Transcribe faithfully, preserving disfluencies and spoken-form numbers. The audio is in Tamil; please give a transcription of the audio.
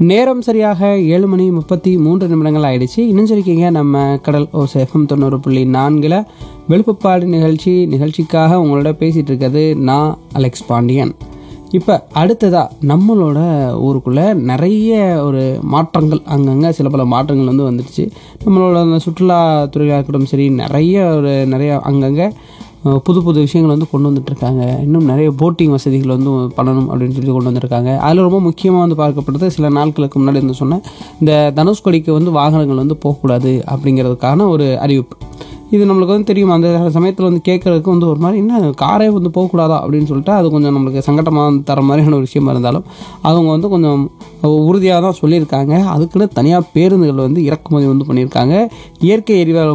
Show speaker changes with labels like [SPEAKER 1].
[SPEAKER 1] நேரம் சரியாக ஏழு மணி முப்பத்தி மூன்று நிமிடங்கள் ஆயிடுச்சு. இணைஞ்சிருக்கீங்க நம்ம கடல் ஓசை எஃப்எம் தொண்ணூறு புள்ளி நான்கில் வெளுப்புப்பாடு நிகழ்ச்சி. நிகழ்ச்சிக்காக உங்களோட பேசிகிட்டு இருக்கிறது நான் அலெக்ஸ் பாண்டியன். இப்போ அடுத்ததாக நம்மளோட ஊருக்குள்ளே நிறைய ஒரு மாற்றங்கள், அங்கங்கே சில பல மாற்றங்கள் வந்து வந்துடுச்சு. நம்மளோட அந்த சுற்றுலாத்துறையாக இருக்கட்டும் சரி, நிறைய ஒரு நிறைய அங்கங்கே புது புது விஷயங்கள் வந்து கொண்டு வந்துட்டுருக்காங்க. இன்னும் நிறைய போட்டிங் வசதிகள் வந்து பண்ணணும் அப்படின்னு சொல்லி கொண்டு வந்திருக்காங்க. அதில் ரொம்ப முக்கியமாக வந்து பார்க்கப்படுறது, சில நாட்களுக்கு முன்னாடி வந்து சொன்னேன், இந்த தனுஷ்கோடிக்கு வந்து வாகனங்கள் வந்து போகக்கூடாது அப்படிங்கிறதுக்கான ஒரு அறிவிப்பு. இது நம்மளுக்கு வந்து தெரியும். அந்த சமயத்தில் வந்து கேட்குறதுக்கு வந்து ஒரு மாதிரி, என்ன காரே வந்து போகக்கூடாதா அப்படின்னு சொல்லிட்டு அது கொஞ்சம் நம்மளுக்கு சங்கடமாக தர மாதிரியான ஒரு விஷயமா இருந்தாலும் அவங்க வந்து கொஞ்சம் உறுதியாக தான் சொல்லியிருக்காங்க. அதுக்குன்னு தனியாக பேருந்துகள் வந்து இறக்குமதி வந்து பண்ணியிருக்காங்க. இயற்கை எரிவாயு